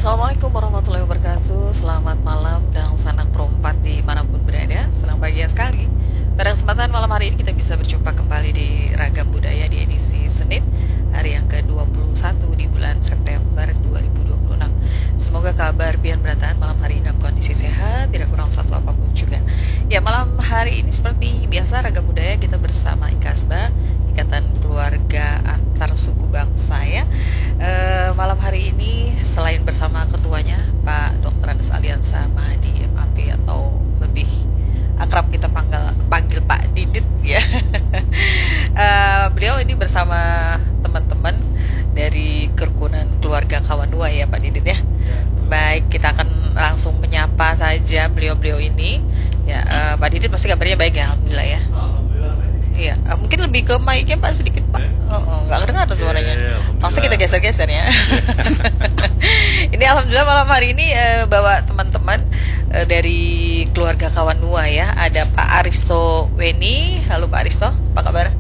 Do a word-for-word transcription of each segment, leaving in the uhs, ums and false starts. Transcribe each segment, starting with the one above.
Assalamualaikum warahmatullahi wabarakatuh. Selamat malam dan sanak perempat dimanapun berada. Senang bahagia sekali pada kesempatan malam hari ini kita bisa berjumpa kembali di Ragam Budaya di edisi Senin, hari yang ke dua puluh satu di bulan September dua ribu dua puluh enam. Semoga kabar Bian Beratan malam hari ini dalam kondisi sehat, tidak kurang satu apapun juga. Ya, malam hari ini seperti biasa Ragam Budaya kita bersama IKASBA, Ikatan Keluarga Antar Suku Bangsa ya. E, malam hari ini selain bersama ketuanya Pak Dokter Andes Aliansa Mahdi M A P atau lebih akrab kita panggil, panggil Pak Didit ya. e, beliau ini bersama teman-teman dari Kerukunan Keluarga Kawanua ya Pak Didit ya. Baik, kita akan langsung menyapa saja beliau-beliau ini ya. e, Pak Didit pasti kabarnya baik ya, alhamdulillah ya. Iya, mungkin lebih ke mic-nya Pak sedikit Pak. Oh, oh, nggak kedengar ada suaranya. Pasti kita geser-geser ya. Ini alhamdulillah malam hari ini uh, bawa teman-teman uh, dari keluarga Kawanua ya. Ada Pak Aristo Weni. Halo Pak Aristo, apa kabar?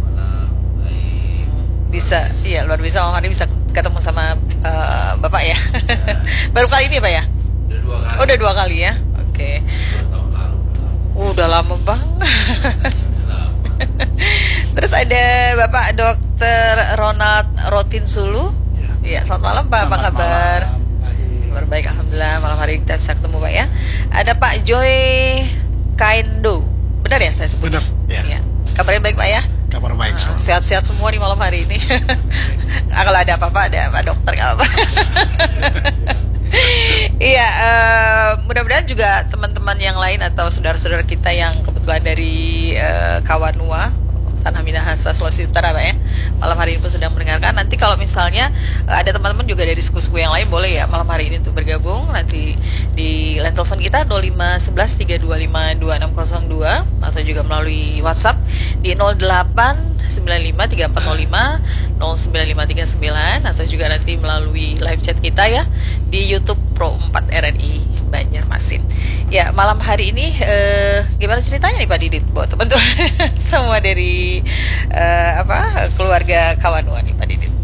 Bisa, iya luar biasa malam hari ini bisa ketemu sama uh, Bapak ya. Baru kali ini Pak ya? Udah dua kali. Oh, udah dua kali ya. Oke. Okay. Udah lama banget. Terus ada Bapak Dokter Ronald Rotin Sulu. Ya, selamat malam Pak, apa kabar? Kabar baik, alhamdulillah. Malam hari kita bisa ketemu Pak ya. Ada Pak Joy Kaindo. Benar ya saya sebut? Benar, ya. Ya. Kabarnya baik Pak ya? Kabar baik. Nah, sehat-sehat semua di malam hari ini. Nah, kalau ada apa-apa ada Pak Dokter nggak apa-apa. Iya, uh, mudah-mudahan juga teman-teman yang lain atau saudara-saudara kita yang kebetulan dari uh, Kawanua, Tanah Minahasa, Sulawesi Utara Pak ya, malam hari ini pun sedang mendengarkan. Nanti kalau misalnya uh, ada teman-teman juga dari suku-suku yang lain, boleh ya malam hari ini untuk bergabung. Nanti di line telepon kita nol lima satu satu tiga dua lima dua enam nol dua atau juga melalui WhatsApp di nol delapan sembilan lima tiga empat nol lima nol sembilan lima tiga sembilan atau juga nanti melalui live chat kita ya di YouTube Pro empat R N I Banjarmasin. Ya, malam hari ini eh, gimana ceritanya nih Pak Didit buat teman-teman semua dari eh, apa keluarga Kawanua nih Pak Didit.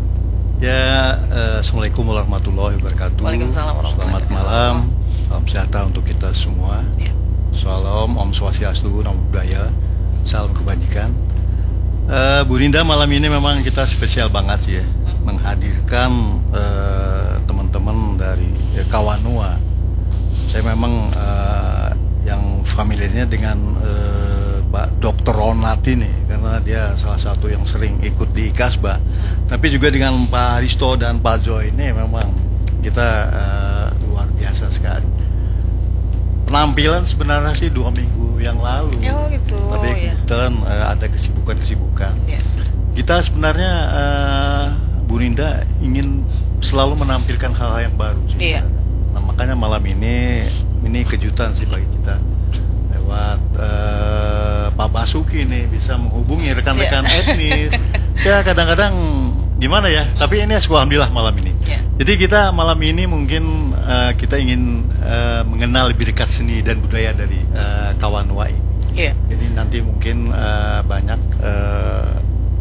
Ya, uh, Assalamualaikum warahmatullahi wabarakatuh. Waalaikumsalam warahmatullahi Selamat malam, salam sejahtera untuk kita semua. Ya. Salam, Om Swastiastu, Namo Buddhaya, salam kebajikan. Uh, Bu Rinda, malam ini memang kita spesial banget sih ya, hmm. menghadirkan uh, teman-teman dari ya, Kawanua. Saya memang uh, yang familiarnya dengan uh, Pak Dokter Ronald ini karena dia salah satu yang sering ikut di IKASBA. Tapi juga dengan Pak Aristo dan Pak Joy ini memang kita uh, luar biasa sekali. Penampilan sebenarnya sih dua minggu yang lalu. Oh gitu. Tapi ya. kebetulan uh, ada kesibukan-kesibukan. Ya. Kita sebenarnya uh, Bu Rinda ingin selalu menampilkan hal-hal yang baru sih. Iya. Nah, makanya malam ini ini kejutan sih bagi kita lewat uh, Pak Basuki nih bisa menghubungi rekan-rekan yeah. etnis. Ya kadang-kadang gimana ya, tapi ini alhamdulillah malam ini. Yeah. Jadi kita malam ini mungkin uh, kita ingin uh, mengenal lebih dekat seni dan budaya dari uh, Kawanua ini. Yeah. Jadi nanti mungkin uh, banyak uh,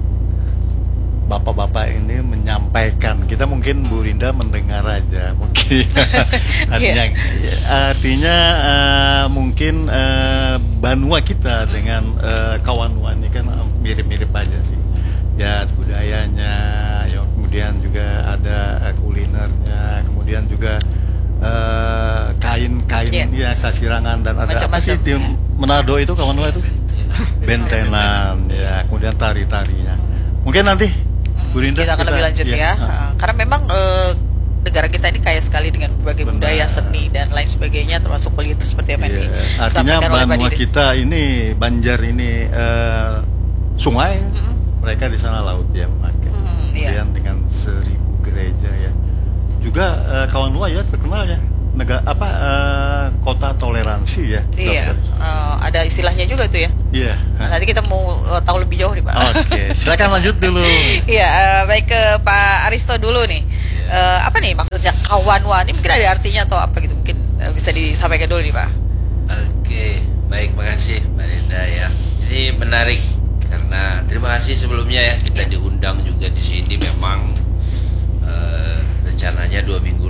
bapak-bapak ini menyampaikan, kita mungkin Bu Rinda mendengar aja mungkin. artinya yeah. artinya uh, mungkin uh, Banua kita dengan uh, Kawanua ini kan mirip-mirip aja sih ya, budayanya ya, kemudian juga ada uh, kulinernya, kemudian juga uh, kain-kain yeah. ya sasirangan dan ada apa sih di Manado itu Kawanua itu bentenan ya, kemudian tari-tarinya mungkin nanti Bu Rinda, kita akan kita, lebih lanjut ya, ya. Uh, karena memang uh, negara kita ini kaya sekali dengan berbagai Benar. budaya, seni dan lain sebagainya, termasuk kuliner seperti apa yeah. ini. Artinya Banua kita ini Banjar ini uh, sungai, mm-hmm. mereka di sana laut ya memakai. Mm, kemudian yeah. dengan seribu gereja ya. Juga uh, Kawanua ya terkenal ya. Negara apa uh, kota toleransi ya. Iya. Uh, ada istilahnya juga tuh ya. Iya. Nah, nanti kita mau uh, tahu lebih jauh nih Pak. Oke, okay. Silakan lanjut dulu. Iya, uh, baik ke Pak Aristo dulu nih. Yeah. Uh, apa nih maksudnya Kawanua? Ini mungkin ada artinya atau apa gitu? Mungkin uh, bisa disampaikan dulu nih Pak. Oke, okay. Baik, makasih Mbak Rinda ya. Jadi menarik karena terima kasih sebelumnya ya kita diundang juga di sini memang uh, rencananya dua minggu lalu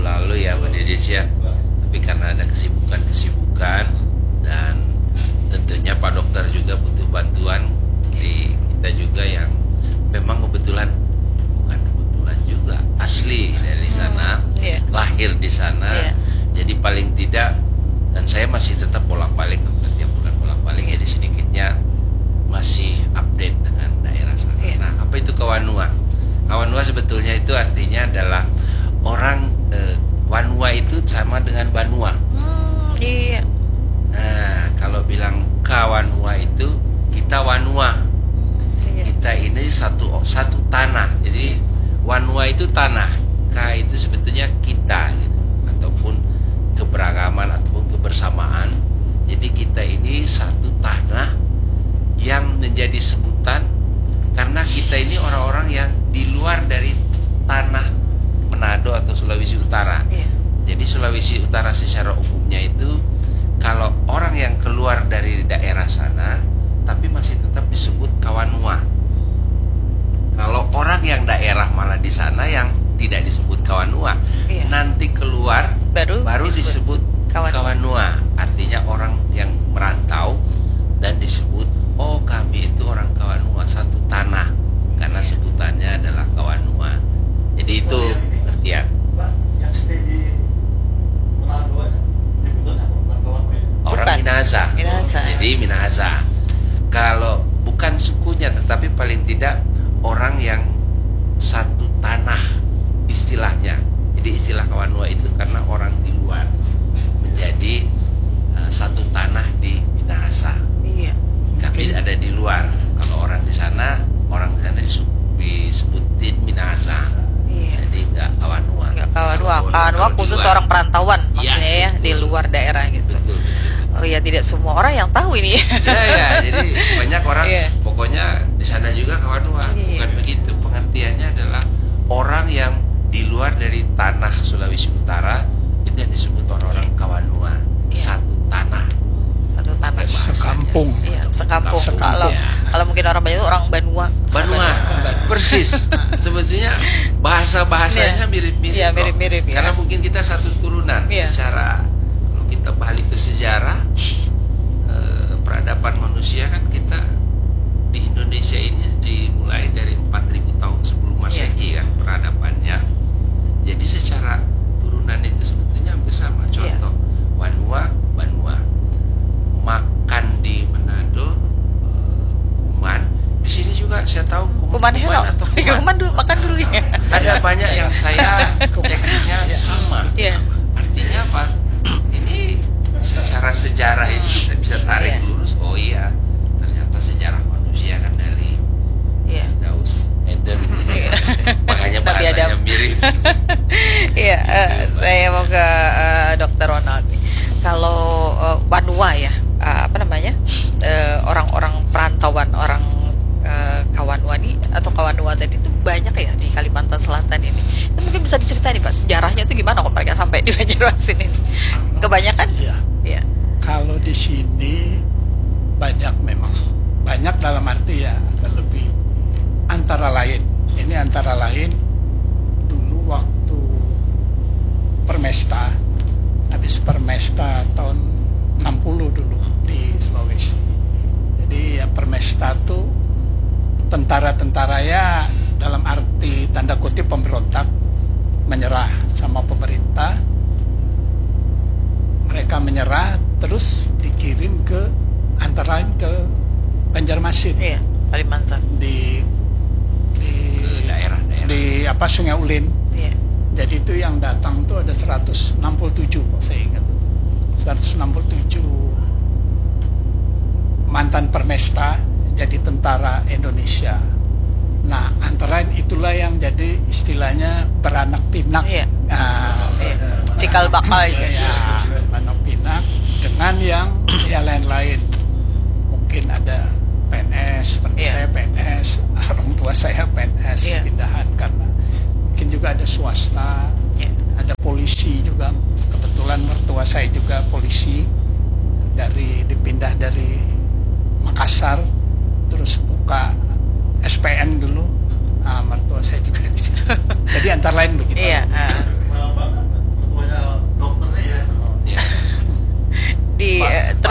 lalu ya Mbak Dedis ya. Tapi karena ada kesibukan-kesibukan dan tentunya Pak Dokter juga butuh bantuan di kita juga yang memang kebetulan bukan kebetulan juga asli dari sana, Hmm, iya. lahir di sana. Iya. Jadi paling tidak, dan saya masih tetap bolak-balik hampir tiap bulan bolak-balik, jadi sedikitnya masih update dengan daerah sana. Iya. Nah, apa itu Kawanua? Kawanua sebetulnya itu artinya adalah orang eh, Wanua itu sama dengan Banua. Hmm, iya. Nah, kalau bilang Kawanua itu kita Wanua. Iya. Kita ini satu satu tanah. Jadi Wanua itu tanah. Ka itu sebetulnya kita gitu. Ataupun keberagaman ataupun kebersamaan. Jadi kita ini satu tanah yang menjadi sebutan karena kita ini orang-orang yang di luar dari tanah Manado atau Sulawesi Utara. Iya. Jadi Sulawesi Utara secara umumnya itu kalau orang yang keluar dari daerah sana tapi masih tetap disebut Kawanua. Kalau orang yang daerah malah di sana yang tidak disebut Kawanua, Iya. nanti keluar Baru baru disebut disebut Kawanua. Kawanua. Artinya orang yang merantau dan disebut, oh kami itu orang Kawanua, satu tanah, karena sebutannya adalah Kawanua. Jadi itu pengertian. Yang stay di Manado nyebutnya bukan kawan ya. Orang Bukan. Minahasa. Minahasa. Jadi Minahasa. Kalau bukan sukunya, tetapi paling tidak orang yang satu tanah istilahnya. Jadi istilah Kawanua itu karena orang di luar menjadi uh, satu tanah di Minahasa. Iya. Tapi ada di luar. Kalau orang di sana, orang di sana disebut- disebutin Minahasa. Iya. Jadi enggak Kawanua. Enggak Kawanua. Kalau- Kawanua kalau di khusus luar. orang perantauan Iya, maksudnya ya, di betul. luar daerah gitu. Betul, betul, betul. Oh ya, tidak semua orang yang tahu ini. Ya, ya, jadi banyak orang Iya. pokoknya di sana juga Kawanua. Iya. Bukan begitu. Pengertiannya adalah orang yang di luar dari tanah Sulawesi Utara itu yang disebut orang-orang Kawanua. Iya. Satu tanah. Satu tanah. Bahasanya. Sekampung. Iya, sekampung. Sekampung, Kalau ya. kalau mungkin orang banyak itu orang Banua. Banua, persis. Sebetulnya bahasa-bahasanya Iya. mirip-mirip. Iya, kok. mirip-mirip, ya. Karena mungkin kita satu turunan. Iya. Secara kalau kita balik ke sejarah eh, peradaban manusia kan kita di Indonesia ini dimulai dari empat ribu tahun sebelum Masehi Iya. kan peradabannya. Jadi secara turunan itu sebetulnya hampir sama. Iya. Contoh Wanua, Banua. Makan di Manado, eh, kuman. Di sini juga saya tahu Kuman hello. atau kuman. Kuman dulu, makan dulu ya. Ada banyak yang saya ceknya sama. Iya. Artinya apa? Ini secara sejarah itu kita bisa tarik Iya. lurus. Oh iya, ternyata sejarah manusia kan dari Iya. Daus Eden. Iya. Makanya Nabi bahasanya Adam. mirip. Iya, eh, saya mau ke eh, Dokter Ronald. Kalau eh, Banua ya, eh, apa namanya, eh, orang-orang perantauan, orang eh, Kawanua nih atau Kawanua tadi itu banyak ya di Kalimantan Selatan ini. Itu mungkin bisa diceritain nih Pak, sejarahnya itu gimana kok mereka sampai di Banjarmasin ini? Kebanyakan? Iya. Iya. Kalau di sini banyak memang. Banyak dalam arti ya ada lebih. Antara lain, ini antara lain dulu waktu Permesta, habis Permesta tahun enam puluh dulu di Sulawesi. Jadi ya Permesta tuh tentara-tentara ya dalam arti tanda kutip pemberontak menyerah sama pemerintah. Mereka menyerah terus dikirim ke antara lain ke Banjarmasin Iya, Kalimantan. di di Ke daerah-daerah. di apa Sungai Ulin. Iya. Jadi itu yang datang tuh ada seratus enam puluh tujuh kok saya ingat tuh. seratus enam puluh tujuh mantan Permesta jadi tentara Indonesia. Nah, antara lain itulah yang jadi istilahnya beranak pinak. Iya. Nah, Iya. Cikal bakal ya, ya. beranak pinak dengan yang ya lain-lain. Mungkin ada P N S, seperti Iya. saya P N S, orang tua saya P N S, Iya. pindahan karena mungkin juga ada swasta, Iya. ada polisi juga. Kebetulan mertua saya juga polisi, dari dipindah dari Makassar, terus buka S P N dulu. Nah, mertua saya juga di sini. Jadi antara lain begitu. Iya. ah.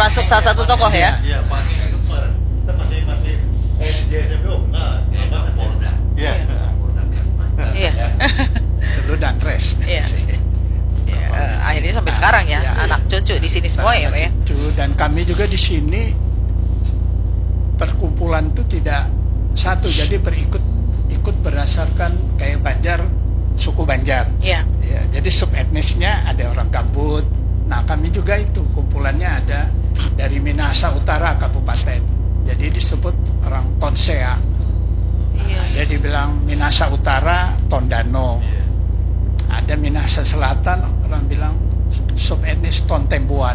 termasuk salah satu tokoh ya. Iya, Pak. Kita masih masih S D S M P O. Nah, Polda. iya. Iya. Dulu dan res. Iya. Ya, eh, akhirnya sampai sekarang ya, Ya. anak cucu di sini semua ya, Pak ya. Cucu. Dan kami juga di sini perkumpulan itu tidak satu, jadi berikut ikut berdasarkan kayak Banjar, suku Banjar. Iya. Ya, jadi sub etnisnya ada orang Gambut. Nah, kami juga itu kumpulannya ada dari Minahasa Utara Kabupaten. Jadi disebut orang Tonsea. Iya. Ada dibilang Minahasa Utara Tondano. Ada Minahasa Selatan orang bilang sub etnis Tontembuan.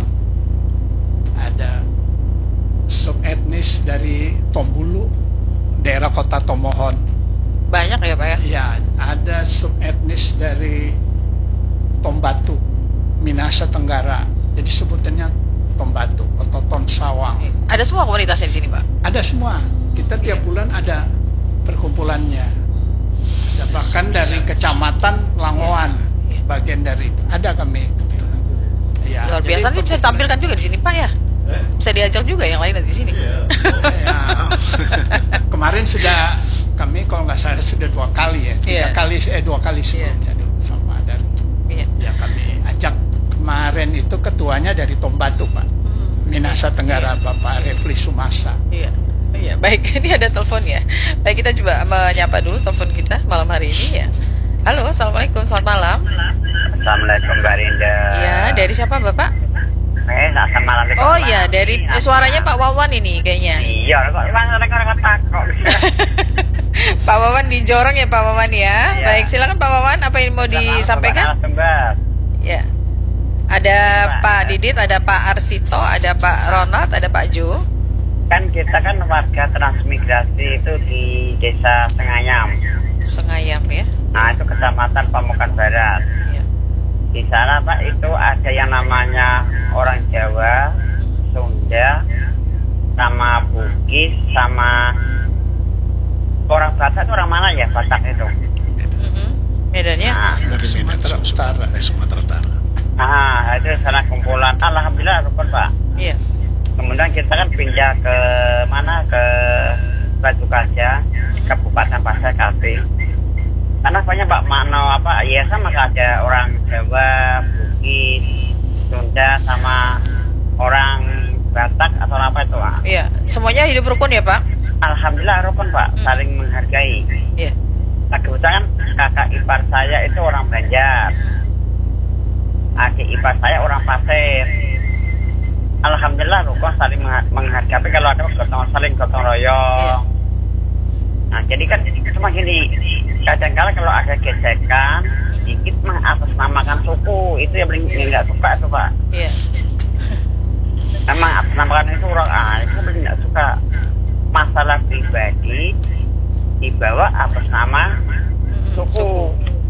Ada sub etnis dari Tombulu, daerah kota Tomohon. Banyak ya, Pak ya. Ya, ada sub etnis dari Tombatu, Minahasa Tenggara. Jadi sebutannya Tombatu atau Tonsawang. Ada semua komunitasnya di sini, Pak. Ada semua. Kita tiap bulan ada perkumpulannya. Ada bahkan dari kecamatan Langoan, bagian dari itu. Ada kami. Ya, Luar jadi biasa, nanti bisa ditampilkan juga di sini, Pak ya. Bisa diajak juga yang lain di sini. Ya, kemarin sudah kami kalau nggak salah sudah dua kali ya, tiga Iya. kali eh dua kali sebelumnya dulu sama dari Iya. ya kami ajak. Kemarin itu ketuanya dari Tombatu, Pak. Minahasa Tenggara, Bapak Refli Sumasa. Iya. Iya, baik. Ini ada telepon ya. Baik, kita coba menyapa dulu telepon kita malam hari ini ya. Halo, assalamualaikum, selamat malam. Assalamualaikum Mbak Rinda. Ya, dari siapa Bapak? Eh, selamat malam. Oh ya, dari eh, suaranya Pak Wawan ini kayaknya. Iya, kok emang orang-orang takut. Pak Wawan di Jorong ya, Pak Wawan ya. Iya. Baik, silakan Pak Wawan, apa yang mau disampaikan? Ya. Ada Pak Didit, ada Pak Arsito, ada Pak Ronald, ada Pak Jo. Kan kita kan warga transmigrasi itu di Desa Sengayam. Sengayam ya. Nah, itu Kecamatan Pamukan Barat. Ya. Di sana Pak itu ada yang namanya orang Jawa, Sunda, sama Bugis, sama orang Batak itu orang mana ya Batak itu? Mm-mm. Medannya? Nah, Dari Sumatera Utara. Dari Sumatera Utara. nah itu sana kumpulan. Alhamdulillah rukun Pak. Iya. Kemudian kita kan pindah ke mana, ke Batu Kaca, Kabupaten Pasar Kaltim. Karena banyak Pak Mano apa ya sama saja orang Jawa, Bugis, Sunda sama orang Batak atau apa itu Pak. Iya, semuanya hidup rukun ya, Pak? Alhamdulillah rukun Pak, saling menghargai. Iya. Nah, kebetulan kakak ipar saya itu orang Banjar, adik ipar saya orang Pasir. Alhamdulillah rukun saling mengha- menghargai. Tapi kalau ada gotong saling gotong royong. Nah jadi kan cuma gini, kadang-kala kalau ada gesekan dikit mah atasnamakan suku, itu yang paling nggak suka tuh Pak. Iya. Memang atasnamakan itu orang ah itu paling nggak suka. Masalah pribadi dibawa atas nama suku.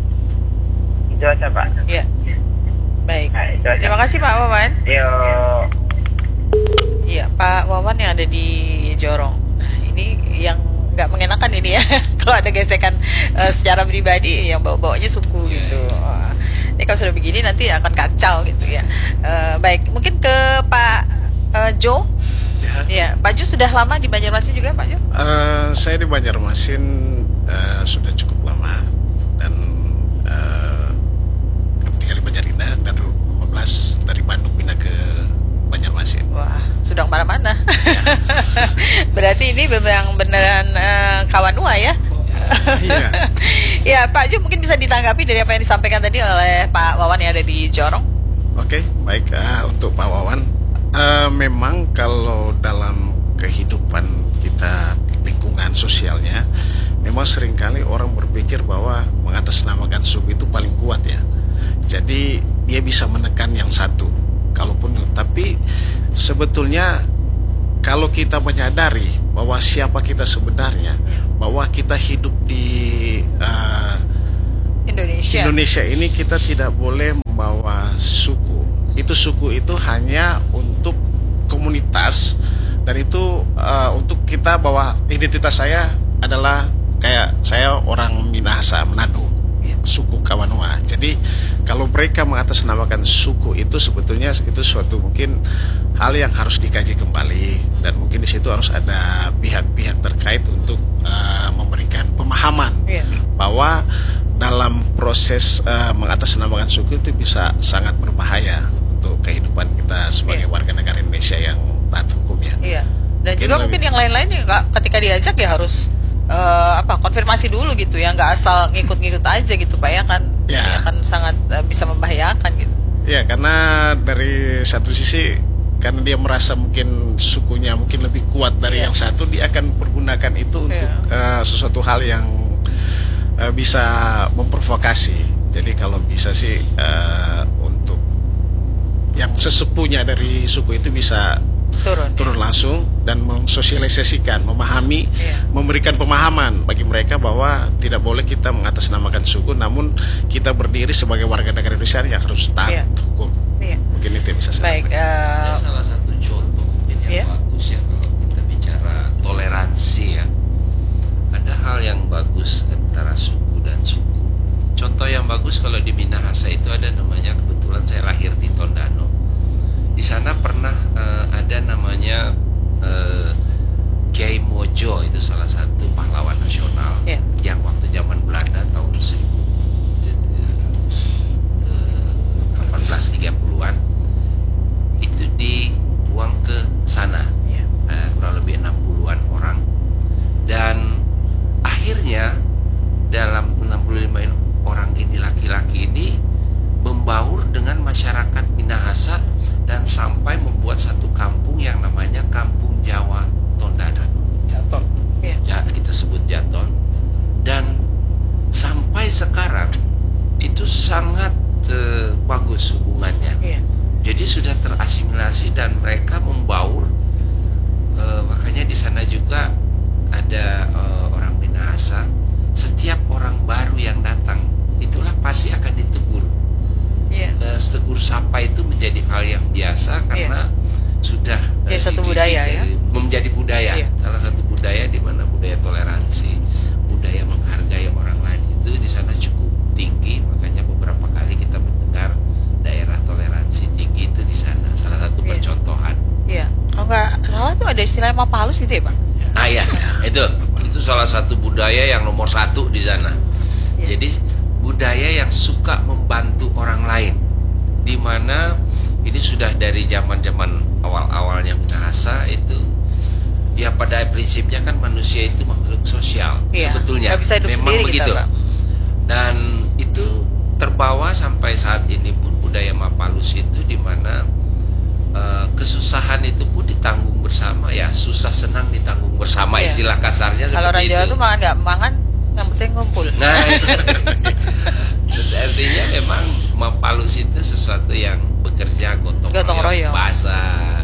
Itu aja Pak. Iya. Baik. Nah, itu aja. Terima kasih Pak Wawan. Yuk. Iya, Pak Wawan yang ada di Jorong. Nah, ini yang nggak mengenakan ini ya. Kalau ada gesekan eh, secara pribadi, yang bawa-bawanya suku gitu. Wah. Ini kalau sudah begini nanti akan kacau gitu ya. Eh, baik, mungkin ke Pak eh, Jo. Ya. Ya, Pak Jo sudah lama di Banjarmasin juga, Pak Jo? Eh, saya di Banjarmasin eh, sudah cukup lama dan eh, kami tinggal di Banjarinda dari dua ribu lima belas dari Bandung pindah ke Banjarmasin. Wah, sudah kemana-mana. Berarti ini memang beneran eh, kawan Ua ya? Iya. Ya, Pak Jo mungkin bisa ditanggapi dari apa yang disampaikan tadi oleh Pak Wawan yang ada di Jorong. Oke, baik eh, untuk Pak Wawan. Eh, memang kalau dalam kehidupan kita lingkungan sosialnya, memang seringkali orang berpikir bahwa mengatasnamakan suku itu paling kuat ya. Jadi dia bisa menekan yang satu. Kalaupun tapi sebetulnya kalau kita menyadari bahwa siapa kita sebenarnya, bahwa kita hidup di uh, Indonesia. Indonesia ini kita tidak boleh membawa suku. Itu suku itu hanya untuk komunitas dan itu uh, untuk kita bahwa identitas saya adalah kayak saya orang Minahasa Manado, suku Kawanua. Jadi kalau kalau mereka mengatasnamakan suku itu sebetulnya itu suatu mungkin hal yang harus dikaji kembali, dan mungkin di situ harus ada pihak-pihak terkait untuk uh, memberikan pemahaman Iya. bahwa dalam proses uh, mengatasnamakan suku itu bisa sangat berbahaya untuk kehidupan kita sebagai Iya. warga negara Indonesia yang taat hukum ya. Iya. Dan Mungkin juga lebih- mungkin yang lain-lain juga ketika diajak ya harus eh, apa konfirmasi dulu gitu ya, nggak asal ngikut-ngikut aja gitu Pak ya kan, Ya. ya kan sangat eh, bisa membahayakan gitu. Ya, karena dari satu sisi karena dia merasa mungkin sukunya mungkin lebih kuat dari Iya. yang satu, dia akan pergunakan itu untuk Iya. eh, sesuatu hal yang eh, bisa memprovokasi. Jadi kalau bisa sih eh, untuk yang sesepuhnya dari suku itu bisa Turun. turun langsung dan mensosialisasikan, memahami, Iya. memberikan pemahaman bagi mereka bahwa tidak boleh kita mengatasnamakan suku, namun kita berdiri sebagai warga negara Indonesia yang harus taat Iya. hukum. Iya. Mungkin itu yang bisa saya Baik. sampaikan. eh, Ada salah satu contoh mungkin yang Iya. bagus ya kalau kita bicara toleransi ya. Ada hal yang bagus antara suku dan suku. Contoh yang bagus kalau di Minahasa itu ada namanya, kebetulan saya lahir di Tondano. Di sana pernah eh, ada namanya eh, Kiai Mojo, itu salah satu pahlawan nasional Iya. yang waktu zaman Belanda tahun seribu delapan belas tiga puluhan itu dibuang ke sana, Iya. eh, kurang lebih enam puluhan orang, dan akhirnya dalam enam puluh lima orang ini, laki-laki ini membaur dengan masyarakat Minahasa dan sampai membuat satu kampung yang namanya Kampung Jawa Tondano. Jaton. Iya. Ya, kita sebut Jaton. Dan sampai sekarang itu sangat eh, bagus hubungannya. Iya. Jadi sudah terasimilasi dan mereka membaur. Eh, makanya di sana juga ada eh, orang Minahasa. Setiap orang baru yang datang itulah pasti akan ditegur. Iya. Eh, tegur sapa itu menjadi hal yang biasa karena sudah Jadi eh, satu dididik budaya ya? dari- menjadi budaya. Iya. Salah satu budaya di mana budaya toleransi, budaya menghargai orang lain itu di sana cukup tinggi. Makanya beberapa kali kita mendengar daerah toleransi tinggi itu di sana. Salah satu Iya. percontohan. Iya. Kalau nggak salah tuh ada istilah mapa halus gitu ya Pak? Ah ya, itu itu salah satu budaya yang nomor satu di sana. Iya. Jadi budaya yang suka membantu orang lain, di mana ini sudah dari zaman-zaman awal-awalnya Minahasa itu, ya pada prinsipnya kan manusia itu makhluk sosial Iya. sebetulnya, Nggak bisa hidup memang sendiri kita, begitu. Pak. Dan itu terbawa sampai saat ini pun budaya Mapalus itu di mana eh, kesusahan itu pun ditanggung bersama, ya susah senang ditanggung bersama, Iya. istilah kasarnya Kalau orang seperti Jawa itu. tuh makan nggak makan, yang penting ngumpul. Nah, itu artinya memang Mapalus itu sesuatu yang bekerja gotong, Gotong royong. Bahasa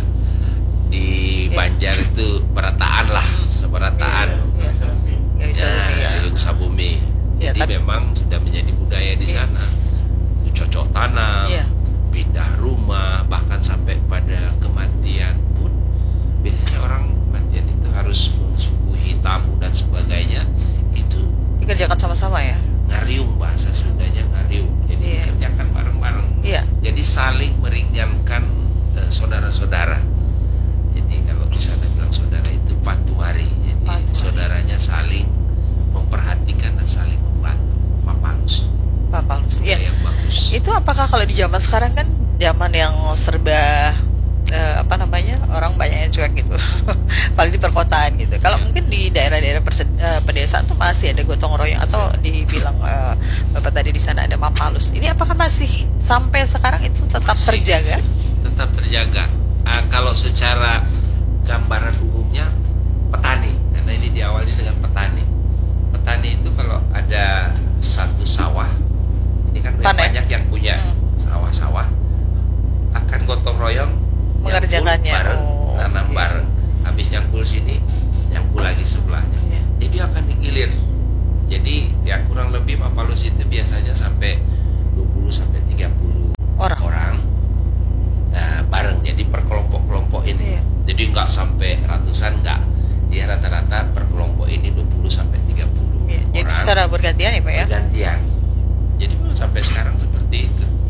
di Iya. Banjar itu perataan lah, seperataan. Iya. Nggak bisa Nah, bumi ya. Tiluk Sabumi. Iya, Jadi tapi- memang sudah menjadi budaya di Iya. sana. Cocok tanam, Iya. pindah rumah, bahkan sampai pada kematian pun biasanya orang kematian itu harus mensuguhi tamu dan sebagainya. Itu Dikerjakan sama-sama ya. ngariung, bahasa Sundanya ngariung. Jadi Iya. dikerjakan bareng-bareng. Iya. Jadi saling meringankan eh, saudara-saudara. Jadi kalau di sana bilang saudara itu patuari. Jadi Patuari. saudaranya saling memperhatikan dan saling membantu. Mapalus. Pak Paulus. Iya. Yang bagus. Itu apakah kalau di zaman sekarang kan zaman yang serba eh, apa namanya, orang banyak yang cuek gitu, paling di perkotaan gitu. Kalau Iya. mungkin di daerah-daerah perse- eh, pedesaan tuh masih ada gotong royong atau dibilang eh, bapak tadi di sana ada mapalus. Ini apakah masih sampai sekarang itu tetap Masih. terjaga? Tetap terjaga. Ah, kalau secara gambaran umumnya petani, karena ini diawali dengan petani. Petani itu kalau ada satu sawah, ini kan Panen. banyak yang punya Hmm. sawah-sawah, akan gotong royong Mengerjakannya. nyangkul bareng, Oh, nanam iya. bareng. Habis nyangkul sini, nyangkul lagi sebelahnya. Iya. Jadi akan digilir. Jadi ya kurang lebih Mapalus itu biasanya sampai dua puluh sampai tiga puluh Orang. orang nah, bareng, jadi per kelompok-kelompok ini. Iya. Jadi nggak sampai ratusan, nggak, dia rata-rata per kelompok ini dua puluh sampai tiga puluh Iya. Jadi orang secara bergantian ya Pak ya? bergantian. Jadi memang sampai sekarang seperti itu.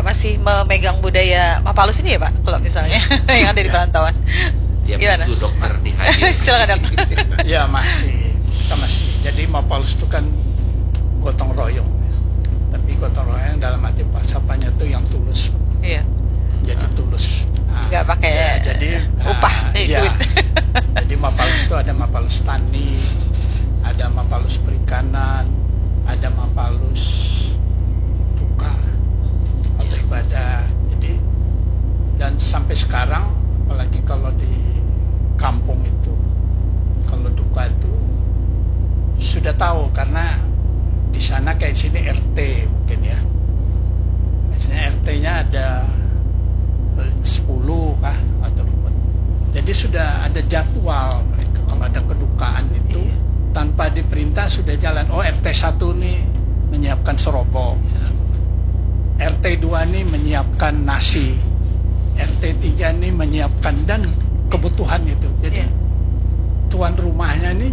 masih memegang budaya Mapalus ini ya Pak, kalau misalnya yang ada di perantauan. Dia Gimana? butuh dokter di hadir. Silakan dok. Ya masih, kita masih. Jadi Mapalus itu kan gotong royong, ya. Tapi gotong royong dalam arti pasapanya itu yang tulus. Iya. Jadi tulus. Nah, Nggak pakai ya, jadi upah, ah, eh, iya. duit. Jadi Mapalus itu ada Mapalus tani, ada Mapalus perikanan, ada Mapalus duka atau ibadah. Jadi dan sampai sekarang, apalagi kalau di kampung itu, kalau duka itu sudah tahu karena di sana kayak di sini R T mungkin ya. Misalnya R T-nya ada sepuluh kah atau jadi sudah ada jadwal mereka kalau ada kedukaan itu Iya. tanpa diperintah sudah jalan. Oh R T satu nih menyiapkan serobong, R T dua nih menyiapkan nasi, R T tiga nih menyiapkan dan kebutuhan itu. Jadi Iya. tuan rumahnya nih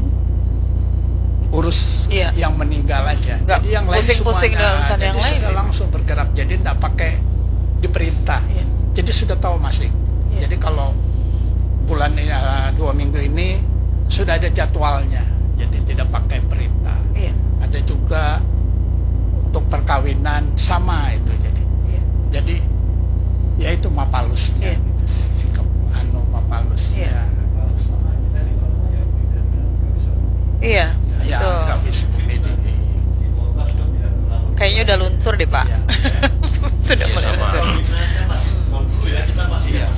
urus Iya. yang meninggal aja. Nggak Jadi yang lain pusing-pusing semuanya, dengan urusan jadi yang lain, sudah gitu. langsung bergerak. Jadi tidak pakai diperintah. Iya. Jadi sudah tahu masing. Iya. Jadi kalau bulan uh, dua minggu ini sudah ada jadwalnya. Jadi tidak pakai perintah. Iya. Ada juga untuk perkawinan sama itu. Jadi Iya. jadi ya itu Mapalusnya. Iya. Itu sikap anu Mapalusnya. Iya. Iya. Ya Betul. nggak bisa berbeda. Kayaknya udah luntur deh Pak. Iya. Sudah Iya, mulai sama. luntur. Iya.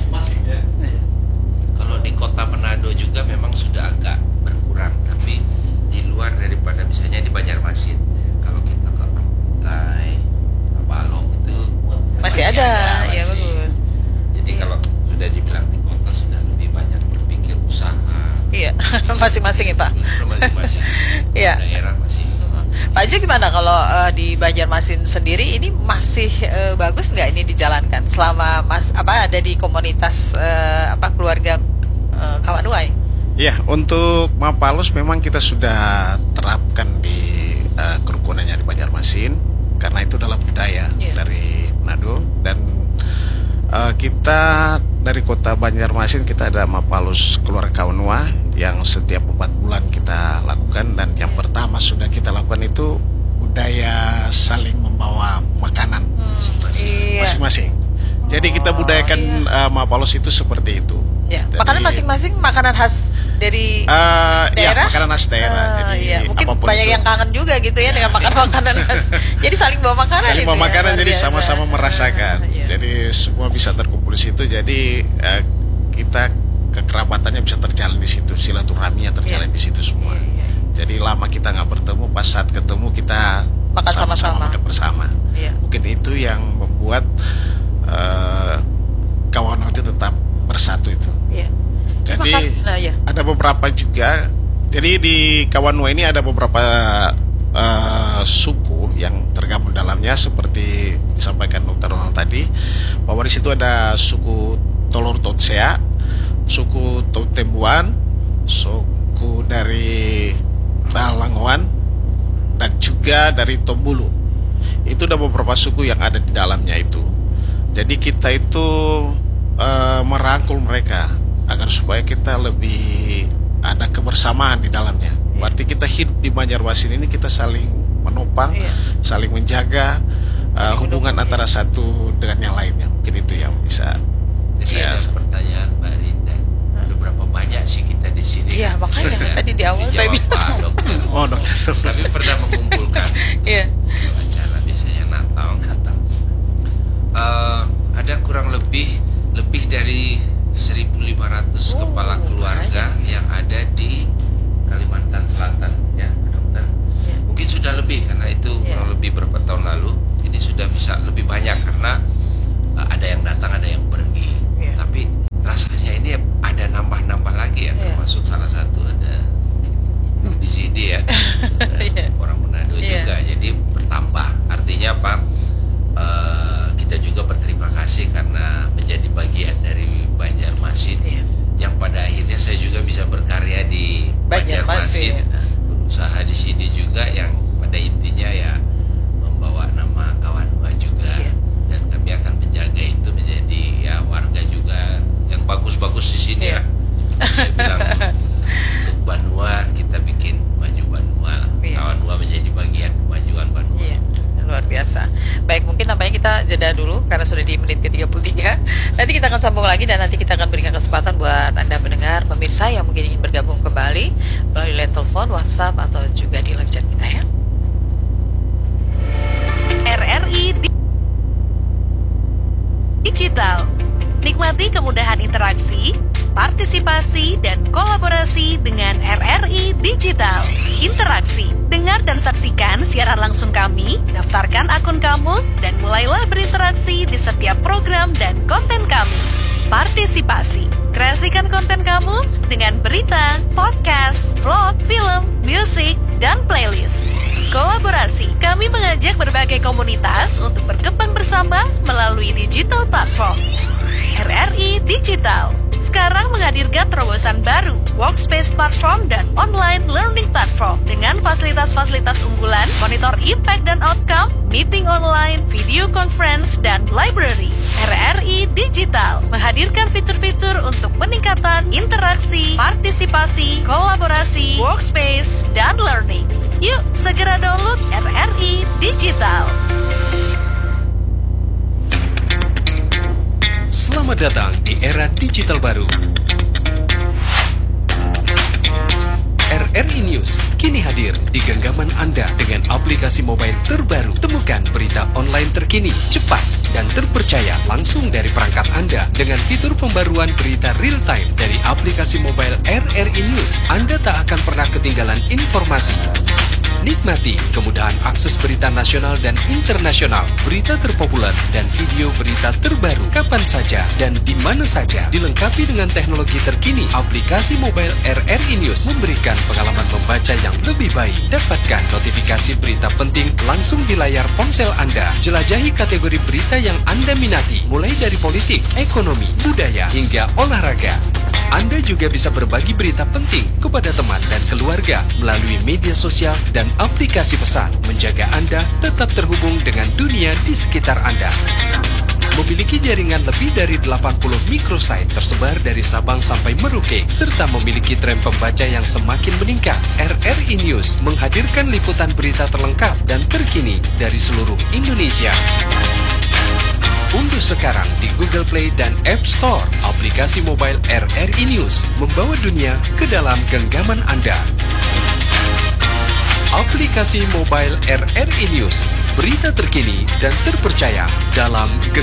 Kalau di kota Manado juga memang sudah agak berkurang, tapi di luar daripada misalnya di Banjarmasin, kalau kita ke pantai, ke Balong itu Masih ada, ya masih. bagus. Jadi Iya. kalau sudah dibilang di kota sudah lebih banyak berpikir usaha. Iya, masing-masing ya Pak. Justru masing-masing Iya. daerah masih. Pak Jo gimana kalau eh, di Banjarmasin sendiri ini masih eh, bagus nggak ini dijalankan selama Mas apa ada di komunitas eh, apa keluarga eh, Kawanuai? Ya, untuk Mapalus memang kita sudah terapkan di uh, kerukunannya di Banjarmasin karena itu adalah budaya Iya. dari Manado dan uh, kita dari kota Banjarmasin kita ada Mapalus Keluarga Kawanua yang setiap empat bulan kita lakukan dan yang pertama sudah kita lakukan itu budaya saling membawa makanan Iya. masing-masing. Jadi kita Oh, budayakan uh, Mapalus itu seperti itu. Ya, Jadi- makanan masing-masing makanan khas dari Eh, ya, daerah. makanan khas daerah. Ah, Jadi iya. Mungkin apapun banyak itu. yang kangen juga gitu ya dengan makan makanan khas. Jadi saling bawa makanan Saling itu bawa ya, makanan luar jadi biasa. sama-sama merasakan. Ah, iya. Jadi semua bisa terkumpul di situ. Jadi eh, kita kekerabatannya bisa terjalin di situ, silaturahminya terjalin Iya. di situ semua. Iya, iya. Jadi lama kita nggak bertemu, pas saat ketemu kita Makan sama-sama sama-sama. makan bersama. Iya. Mungkin itu yang membuat eh, kawan itu tetap bersatu itu. Iya. Jadi Makan, nah ya. ada beberapa juga. Jadi di Kawanua ini ada beberapa eh, suku yang tergabung dalamnya seperti disampaikan Dokter Ronald tadi bahwa di situ ada suku Tolor Tonsea, suku Totembuan, suku dari Talangoan dan juga dari Tombulu. Itu ada beberapa suku yang ada di dalamnya itu. Jadi kita itu eh, merangkul mereka agar supaya kita lebih ada kebersamaan di dalamnya. Berarti kita hidup di Banjarmasin ini kita saling menopang, Iya. saling menjaga uh, hubungan mendukung, antara satu dengan yang lainnya. Mungkin itu yang bisa Jadi saya ada pertanyaan Mbak Rinda, udah berapa banyak sih kita di sini? Iya, makanya tadi di awal saya Dijawab bilang. Pak Dokter. Oh, dokter. Kami pernah mengumpulkan Iya. untuk acara biasanya Natal. Eh, ada kurang lebih lebih dari seribu lima ratus Oh, kepala keluarga yang ada di Kalimantan Selatan, ya dokter. Iya. Mungkin sudah lebih karena itu Iya. kurang lebih berapa tahun lalu. Ini sudah bisa lebih banyak karena eh, ada yang datang, ada yang pergi. Iya. Tapi rasanya ini ada nambah-nambah lagi ya, Iya. termasuk salah satu ada di sini ya, ada Iya. orang Manado Iya. juga. Jadi bertambah. Artinya apa? Eh, kita juga berterima kasih karena menjadi bagian dari Banjarmasin. Iya. Yang pada akhirnya saya juga bisa berkarya di Banjarmasin. Banjarmasin, nah, berusaha di sini juga yang pada intinya ya membawa nama Kawanua juga. Iya. Dan kami akan kita akan sambung lagi dan nanti kita akan berikan kesempatan buat Anda pendengar, pemirsa yang mungkin ingin bergabung kembali melalui line telepon, WhatsApp atau juga di live chat kita ya. R R I Digital. Nikmati kemudahan interaksi, partisipasi, dan kolaborasi dengan R R I Digital. Interaksi, dengar dan saksikan siaran langsung kami, daftarkan akun kamu, dan mulailah berinteraksi di setiap program dan konten kami. Partisipasi, kreasikan konten kamu dengan berita, podcast, vlog, film, musik, dan playlist. Kolaborasi, kami mengajak berbagai komunitas untuk berkembang bersama melalui digital platform. R R I Digital sekarang menghadirkan terobosan baru, workspace platform dan online learning platform dengan fasilitas-fasilitas unggulan, monitor impact dan outcome, meeting online, video conference, dan library. R R I Digital menghadirkan fitur-fitur untuk peningkatan interaksi, partisipasi, kolaborasi, workspace, dan learning. Yuk, segera download R R I Digital. Selamat datang di era digital baru. R R I News kini hadir di genggaman Anda dengan aplikasi mobile terbaru. Temukan berita online terkini, cepat, dan terpercaya langsung dari perangkat Anda dengan fitur pembaruan berita real time dari aplikasi mobile R R I News. Anda tak akan pernah ketinggalan informasi. Nikmati kemudahan akses berita nasional dan internasional, berita terpopuler, dan video berita terbaru kapan saja dan di mana saja. Dilengkapi dengan teknologi terkini, aplikasi mobile R R I News memberikan pengalaman membaca yang lebih baik. Dapatkan notifikasi berita penting langsung di layar ponsel Anda. Jelajahi kategori berita yang Anda minati, mulai dari politik, ekonomi, budaya, hingga olahraga. Anda juga bisa berbagi berita penting kepada teman dan keluarga melalui media sosial dan aplikasi pesan, menjaga Anda tetap terhubung dengan dunia di sekitar Anda. Memiliki jaringan lebih dari delapan puluh microsite tersebar dari Sabang sampai Merauke, serta memiliki tren pembaca yang semakin meningkat. R R I News menghadirkan liputan berita terlengkap dan terkini dari seluruh Indonesia. Unduh sekarang di Google Play dan App Store aplikasi mobile R R I News, membawa dunia ke dalam genggaman Anda. Aplikasi mobile R R I News, berita terkini dan terpercaya dalam genggaman